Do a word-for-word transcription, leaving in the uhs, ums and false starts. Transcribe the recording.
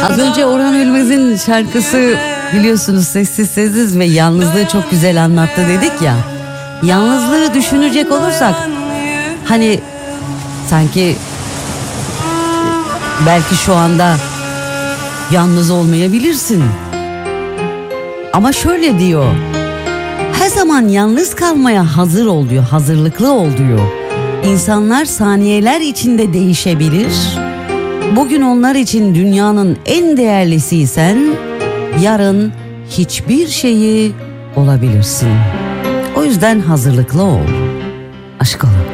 Az önce Orhan Ölmez'in şarkısı biliyorsunuz Sessiz Sessiz ve yalnızlığı çok güzel anlattı dedik ya. Yalnızlığı düşünecek olursak hani sanki belki şu anda yalnız olmayabilirsin. Ama şöyle diyor. Her zaman yalnız kalmaya hazır ol diyor, hazırlıklı ol diyor. İnsanlar saniyeler içinde değişebilir. Bugün onlar için dünyanın en değerlisiysen, yarın hiçbir şeyi olabilirsin. O yüzden hazırlıklı ol. Aşk olun.